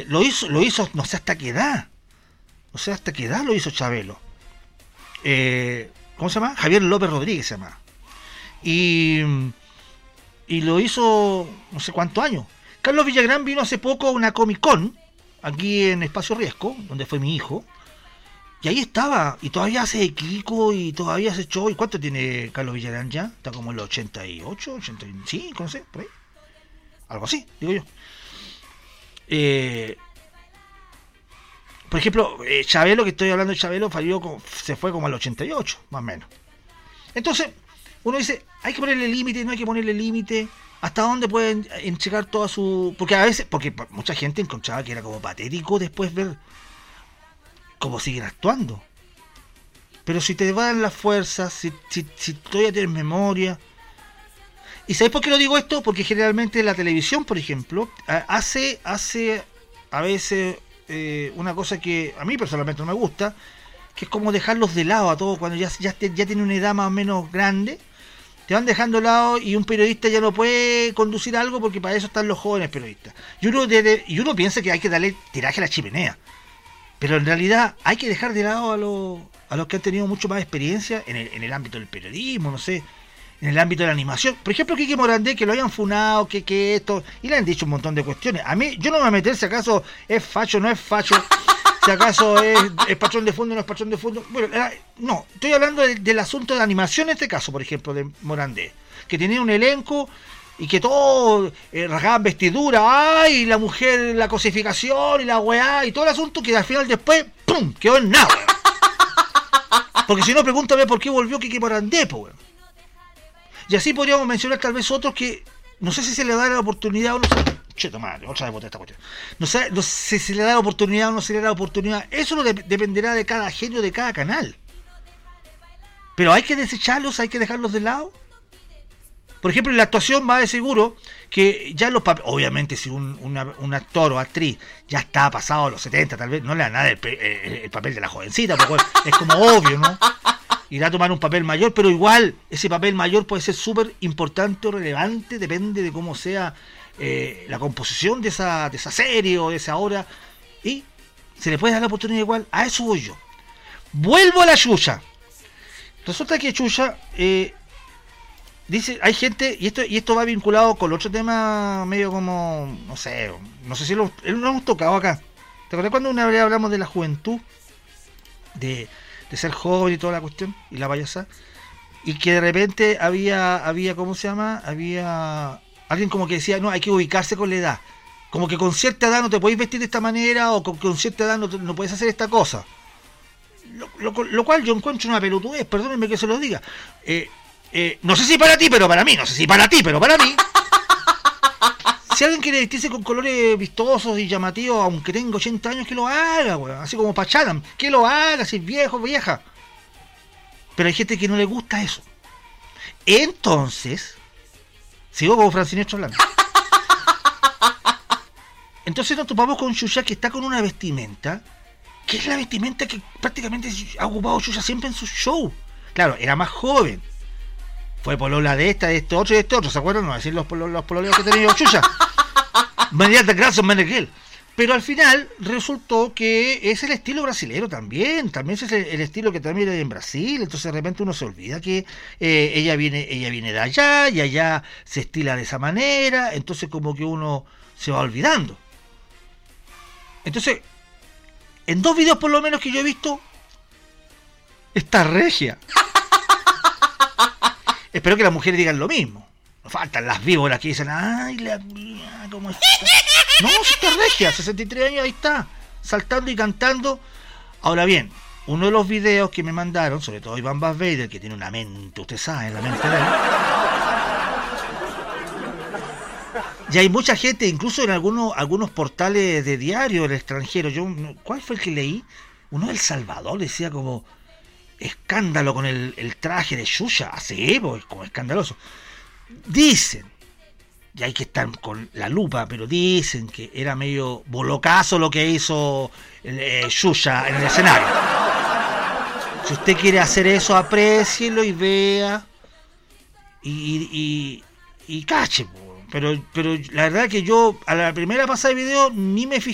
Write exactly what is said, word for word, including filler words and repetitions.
Eh, lo hizo, lo hizo, no sé hasta qué edad. No sé hasta qué edad lo hizo Chabelo. Eh, ¿Cómo se llama? Javier López Rodríguez se llama. Y, y lo hizo no sé cuántos años. Carlos Villagrán vino hace poco a una Comic Con, aquí en Espacio Riesgo, donde fue mi hijo. Y ahí estaba, y todavía hace Kiko, y todavía hace show. ¿Y cuánto tiene Carlos Villagrán ya? Está como en los ochenta y ocho, ochenta y cinco, no sé, por ahí. Algo así, digo yo. Eh, por ejemplo, eh, Chabelo, que estoy hablando de Chabelo, falló como, se fue como al ochenta y ocho, más o menos. Entonces, uno dice, hay que ponerle límite, no hay que ponerle límite. ¿Hasta dónde pueden entregar toda su...? Porque a veces, porque mucha gente encontraba que era como patético después ver cómo siguen actuando. Pero si te van las fuerzas, si, si, si todavía tienes memoria... ¿Y sabéis por qué lo digo esto? Porque generalmente la televisión, por ejemplo, hace, hace a veces eh, una cosa que a mí personalmente no me gusta, que es como dejarlos de lado a todos cuando ya, ya, ya tiene una edad más o menos grande. Te van dejando de lado y un periodista ya no puede conducir algo porque para eso están los jóvenes periodistas. Y uno, de, y uno piensa que hay que darle tiraje a la chimenea. Pero en realidad hay que dejar de lado a los, a los que han tenido mucho más experiencia en el, en el ámbito del periodismo, no sé, en el ámbito de la animación. Por ejemplo, Quique Morandé, que lo hayan funado, que, que esto, y le han dicho un montón de cuestiones. A mí, yo no me voy a meter si acaso es facho, no es facho, si acaso es, es patrón de fondo, no es patrón de fondo. Bueno, no, estoy hablando de, del asunto de animación en este caso, por ejemplo, de Morandé, que tenía un elenco y que todo eh, rasgaban vestidura, ay, la mujer, la cosificación y la weá, y todo el asunto que al final después, ¡pum!, quedó en nada. Porque si no, pregúntame por qué volvió Quique Morandé, pues, weón. Y así podríamos mencionar tal vez otros que no sé si se le da la oportunidad o no se... Cheto madre, otra vez boté esta cuestión. No sé, no sé si se le da la oportunidad o no se le da la oportunidad. Eso no de- dependerá de cada genio, de cada canal. Pero hay que desecharlos, hay que dejarlos de lado. Por ejemplo, en la actuación va de seguro que ya los papeles... Obviamente, si un, una, un actor o actriz ya está pasado a los setenta, tal vez no le da nada el, el, el papel de la jovencita, porque es como obvio, ¿no? Irá a tomar un papel mayor, pero igual ese papel mayor puede ser súper importante o relevante, depende de cómo sea eh, la composición de esa, de esa serie o de esa obra, y se le puede dar la oportunidad igual. A eso voy yo. Vuelvo a la Xuxa. Resulta que Xuxa eh, dice, hay gente, y esto y esto va vinculado con otro tema medio como, no sé, no sé si lo, lo hemos tocado acá. ¿Te acuerdas cuando una vez hablamos de la juventud? De... de ser joven y toda la cuestión, y la payasa, y que de repente había, había, ¿cómo se llama? Había alguien como que decía, no, hay que ubicarse con la edad, como que con cierta edad no te podéis vestir de esta manera, o con, con cierta edad no, no puedes hacer esta cosa, lo, lo, lo cual yo encuentro una pelotudez, perdónenme que se lo diga, eh, eh, no sé si para ti, pero para mí, no sé si para ti, pero para mí, si alguien quiere vestirse con colores vistosos y llamativos, aunque tenga ochenta años, que lo haga, weón. Así como Pachadam, que lo haga, si es viejo, vieja. Pero hay gente que no le gusta eso. Entonces, sigo como Francinestro hablando. Entonces nos topamos con Xuxa, que está con una vestimenta, que es la vestimenta que prácticamente ha ocupado Xuxa siempre en sus shows. Claro, era más joven. Fue polola de esta, de este otro y de este otro, ¿se acuerdan? No decir los, los, los pololeos que tenía Xuxa. Mediante gracias, Meneghel. Pero al final resultó que es el estilo brasilero también, también es el, el estilo que también hay en Brasil, entonces de repente uno se olvida que eh, ella viene ella viene de allá y allá se estila de esa manera, entonces como que uno se va olvidando. Entonces, en dos videos por lo menos que yo he visto, está regia. Espero que las mujeres digan lo mismo. No faltan las víboras que dicen, ay, la mía, ¿cómo está? No, si está regia, sesenta y tres años, ahí está, saltando y cantando. Ahora bien, uno de los videos que me mandaron, sobre todo Iván Bass Vader, que tiene una mente, usted sabe, en la mente de él. Y hay mucha gente, incluso en algunos algunos portales de diario del extranjero. Yo, ¿cuál fue el que leí? Uno del Salvador decía como escándalo con el, el traje de Xuxa, así, pues, como escandaloso. Dicen, y hay que estar con la lupa, pero dicen que era medio bolocazo lo que hizo eh, Xuxa en el escenario. Si usted quiere hacer eso, aprécielo y vea y, y, y, y cache, pero, pero la verdad que yo a la primera pasada de video ni me fijé.